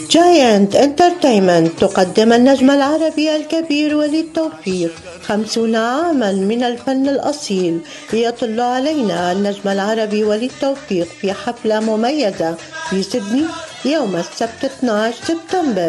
جاينت انترتينمنت تقدم النجم العربي الكبير وليد توفيق 50 عاما من الفن الأصيل. يطل علينا النجم العربي وليد توفيق في حفلة مميزة في سيدني يوم السبت 12 سبتمبر.